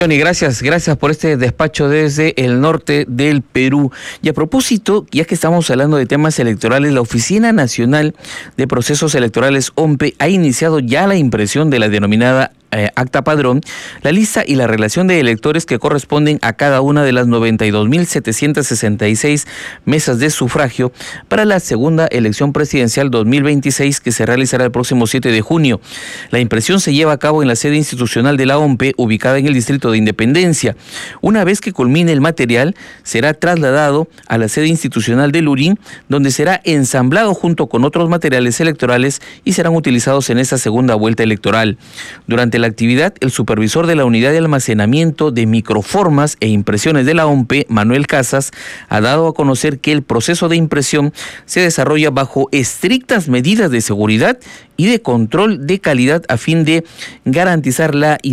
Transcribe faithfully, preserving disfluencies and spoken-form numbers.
Y gracias, gracias por este despacho desde el norte del Perú. Y a propósito, ya que estamos hablando de temas electorales, la Oficina Nacional de Procesos Electorales, O M P E, ha iniciado ya la impresión de la denominada Eh, acta padrón, la lista y la relación de electores que corresponden a cada una de las noventa y dos mil setecientas sesenta y seis mesas de sufragio para la segunda elección presidencial dos mil veintiséis que se realizará el próximo siete de junio. La impresión se lleva a cabo en la sede institucional de la O M P E, ubicada en el Distrito de Independencia. Una vez que culmine el material, será trasladado a la sede institucional de Lurín, donde será ensamblado junto con otros materiales electorales y serán utilizados en esta segunda vuelta electoral. Durante la actividad, el supervisor de la unidad de almacenamiento de microformas e impresiones de la O M P E, Manuel Casas, ha dado a conocer que el proceso de impresión se desarrolla bajo estrictas medidas de seguridad y de control de calidad a fin de garantizar la